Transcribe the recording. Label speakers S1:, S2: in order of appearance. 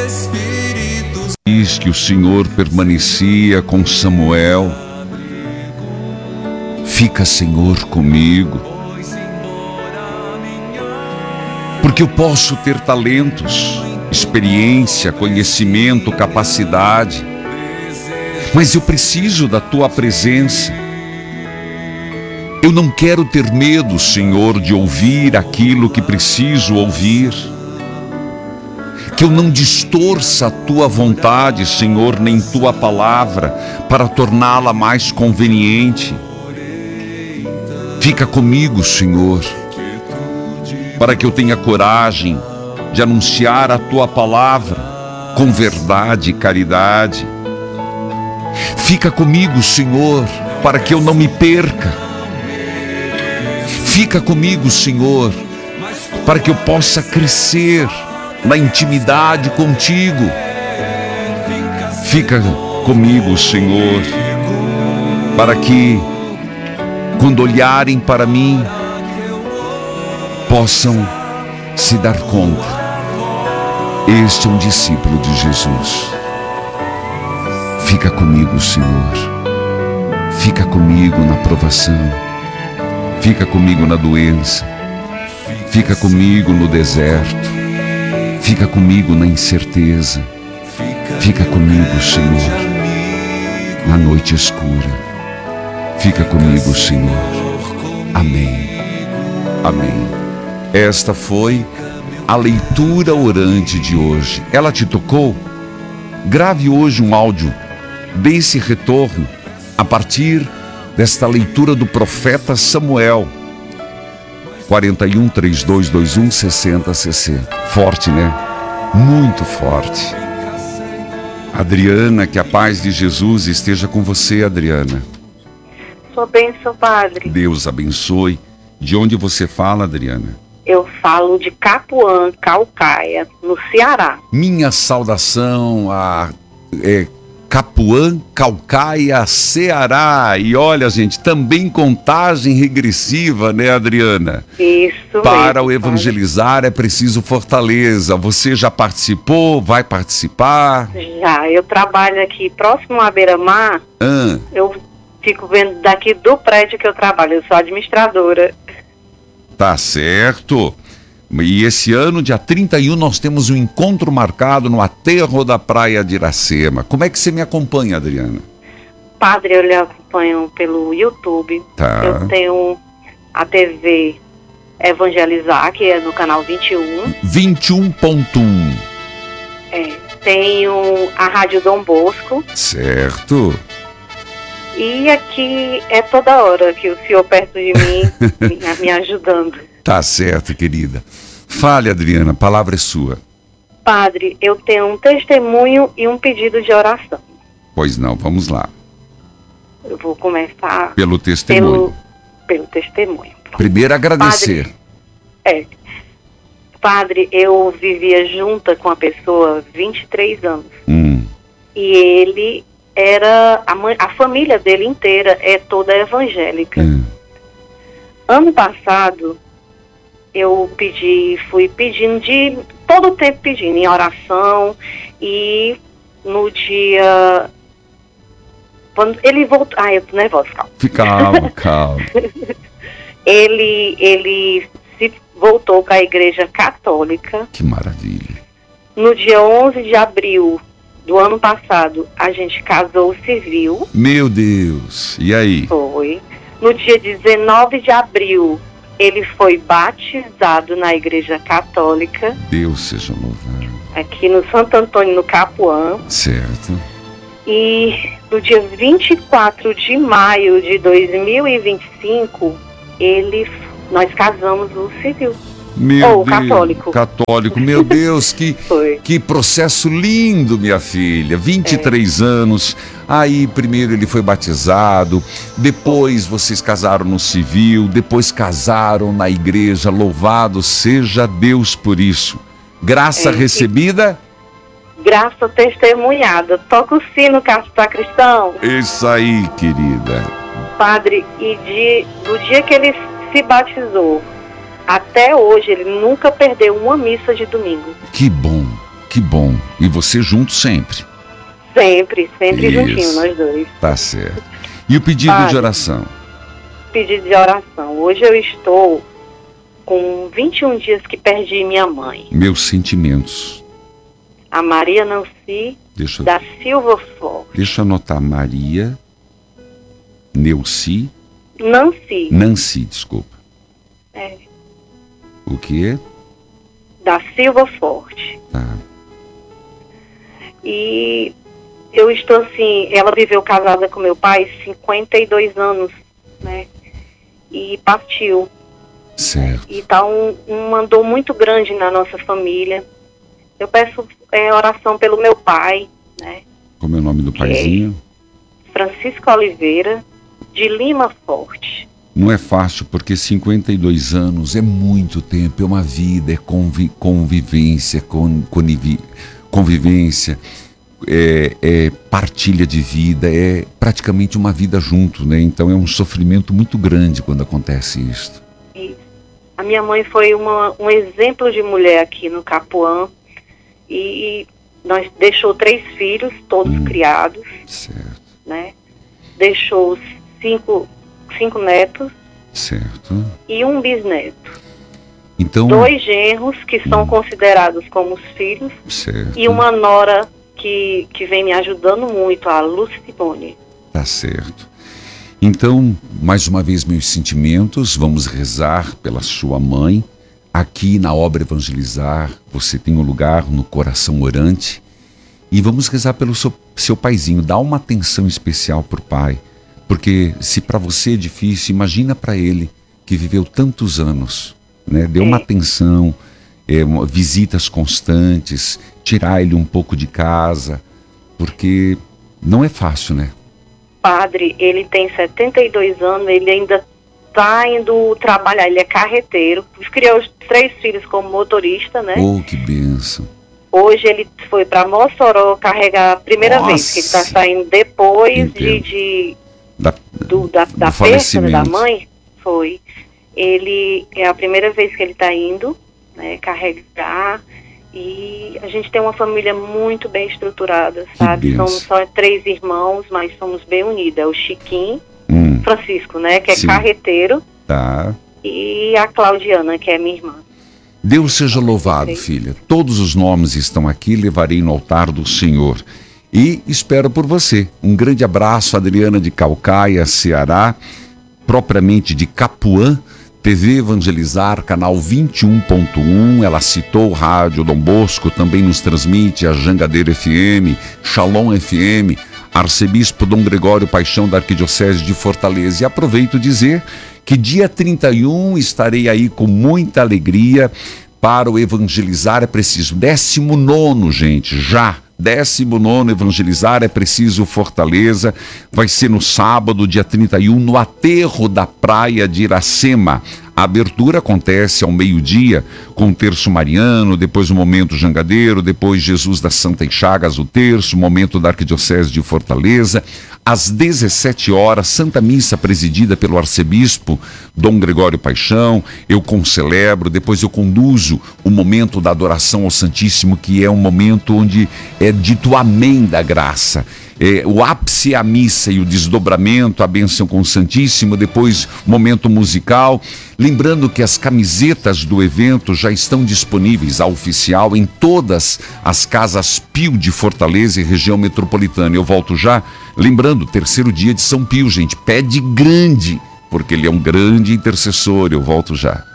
S1: Diz que o Senhor permanecia com Samuel. Fica, Senhor, comigo, porque eu posso ter talentos, experiência, conhecimento, capacidade, mas eu preciso da Tua presença. Eu não quero ter medo, Senhor, de ouvir aquilo que preciso ouvir. Que eu não distorça a Tua vontade, Senhor, nem Tua palavra, para torná-la mais conveniente. Fica comigo, Senhor, para que eu tenha coragem de anunciar a Tua palavra com verdade e caridade. Fica comigo, Senhor, para que eu não me perca. Fica comigo, Senhor, para que eu possa crescer na intimidade contigo. Fica comigo, Senhor, para que, quando olharem para mim, possam se dar conta: este é um discípulo de Jesus. Fica comigo, Senhor. Fica comigo na provação. Fica comigo na doença. Fica comigo no deserto. Fica comigo na incerteza. Fica comigo, Senhor, na noite escura. Fica comigo, Senhor. Amém. Amém. Esta foi a leitura orante de hoje. Ela te tocou? Grave hoje um áudio desse retorno a partir desta leitura do profeta Samuel. 41 3221 6060. Forte, né? Muito forte. Adriana, que a paz de Jesus esteja com você, Adriana.
S2: Sua bênção, Padre.
S1: Deus abençoe. De onde você fala, Adriana?
S2: Eu falo de Capuã, Caucaia, no Ceará.
S1: Minha saudação a Capuã, Caucaia, Ceará. E olha, gente, também contagem regressiva, né, Adriana?
S2: Isso.
S1: Para o evangelizar é preciso fortaleza. Você já participou? Vai participar?
S2: Já. Eu trabalho aqui próximo à Beira-Mar. Eu fico vendo daqui do prédio que eu trabalho. Eu sou administradora.
S1: Tá certo. E esse ano, dia 31, nós temos um encontro marcado no aterro da Praia de Iracema. Como é que você me acompanha, Adriana?
S2: Padre, eu lhe acompanho pelo YouTube.
S1: Tá.
S2: Eu tenho a TV Evangelizar, que é no canal 21.
S1: 21.1.
S2: Tenho a Rádio Dom Bosco.
S1: Certo.
S2: E aqui é toda hora que o senhor perto de mim, me ajudando.
S1: Tá certo, querida. Fale, Adriana, a palavra é sua.
S2: Padre, eu tenho um testemunho e um pedido de oração.
S1: Pois não, vamos lá.
S2: Eu vou começar
S1: pelo testemunho.
S2: Pelo testemunho.
S1: Primeiro agradecer.
S2: Padre, eu vivia junta com a pessoa 23 anos. E ele era, a família dele inteira é toda evangélica. Ano passado, eu fui pedindo todo o tempo pedindo em oração, e no dia, quando ele voltou, eu tô nervosa,
S1: Calma.
S2: Ele se voltou para a Igreja Católica.
S1: Que maravilha.
S2: No dia 11 de abril do ano passado, a gente casou civil.
S1: Meu Deus, e aí?
S2: Foi. No dia 19 de abril, ele foi batizado na Igreja Católica.
S1: Deus seja louvado.
S2: Aqui no Santo Antônio, no Capuã.
S1: Certo.
S2: E no dia 24 de maio de 2025, nós casamos no civil.
S1: Meu Deus,
S2: católico.
S1: Católico, meu Deus, que processo lindo, minha filha. 23 anos, aí primeiro ele foi batizado, depois vocês casaram no civil, depois casaram na igreja. Louvado seja Deus por isso. Graça recebida?
S2: Graça testemunhada. Toca o sino, sacristão.
S1: Isso aí, querida.
S2: Padre, e do dia que ele se batizou até hoje, ele nunca perdeu uma missa de domingo.
S1: Que bom, Que bom. E você junto sempre?
S2: Sempre juntinho, nós dois.
S1: Tá certo. E o pedido de oração?
S2: Pedido de oração. Hoje eu estou com 21 dias que perdi minha mãe.
S1: Meus sentimentos.
S2: A Maria Nancy da Silva Forte.
S1: Deixa eu anotar. Maria Neuci.
S2: Nancy,
S1: desculpa.
S2: É.
S1: O quê?
S2: Da Silva Forte.
S1: Tá.
S2: E eu estou assim, ela viveu casada com meu pai 52 anos, né? E partiu.
S1: Certo.
S2: E tá um mandor muito grande na nossa família. Eu peço oração pelo meu pai, né?
S1: Como é o nome do paizinho?
S2: Francisco Oliveira, de Lima Forte.
S1: Não é fácil, porque 52 anos é muito tempo, é uma vida, é convivência, convivência, é partilha de vida, é praticamente uma vida junto, né? Então é um sofrimento muito grande quando acontece isso.
S2: A minha mãe foi um exemplo de mulher aqui no Capuã e nós deixou 3 filhos, todos criados,
S1: certo,
S2: né? Deixou 5 netos,
S1: certo,
S2: e um bisneto.
S1: Então,
S2: 2 genros que são considerados como os filhos,
S1: certo,
S2: e uma nora que vem me ajudando muito, a Lucimone.
S1: Tá certo. Então, mais uma vez, meus sentimentos, vamos rezar pela sua mãe. Aqui na obra Evangelizar, você tem um lugar no coração orante. E vamos rezar pelo seu paizinho. Dá uma atenção especial pro pai. Porque se para você é difícil, imagina para ele, que viveu tantos anos, né? Dê uma atenção, visitas constantes, tirar ele um pouco de casa, porque não é fácil, né?
S2: Padre, ele tem 72 anos, ele ainda está indo trabalhar, ele é carreteiro, criou os 3 filhos como motorista, né?
S1: Oh, que bênção.
S2: Hoje ele foi para Mossoró carregar a primeira vez, que ele está saindo depois da perda da mãe, foi. Ele é a primeira vez que ele está indo, né, carregar, e a gente tem uma família muito bem estruturada, sabe? Somos só 3 irmãos, mas somos bem unidos. É o Chiquinho, Francisco, né, que é carreteiro,
S1: tá,
S2: e a Claudiana, que é minha irmã.
S1: Deus seja louvado, filha. Todos os nomes estão aqui, levarei no altar do Senhor. E espero por você. Um grande abraço, Adriana de Caucaia, Ceará, propriamente de Capuã, TV Evangelizar, canal 21.1. Ela citou o rádio Dom Bosco, também nos transmite a Jangadeiro FM, Shalom FM, Arcebispo Dom Gregório Paixão da Arquidiocese de Fortaleza. E aproveito dizer que dia 31 estarei aí com muita alegria para o Evangelizar é Preciso. 19º, gente, já. 19º Evangelizar é Preciso Fortaleza. Vai ser no sábado, dia 31, no aterro da praia de Iracema. A abertura acontece ao meio-dia, com o terço mariano, depois o momento jangadeiro, depois Jesus das Santas Chagas, o terço, momento da Arquidiocese de Fortaleza. Às 17 horas, Santa Missa presidida pelo arcebispo Dom Gregório Paixão. Eu concelebro, depois eu conduzo o momento da adoração ao Santíssimo, que é um momento onde é dito amém da graça. O ápice é a missa e o desdobramento, a bênção com o Santíssimo, depois momento musical. Lembrando que as camisetas do evento já estão disponíveis, a oficial, em todas as casas Pio de Fortaleza e região metropolitana. Eu volto já, lembrando, 3º dia de São Pio, gente, pede grande, porque ele é um grande intercessor. Eu volto já.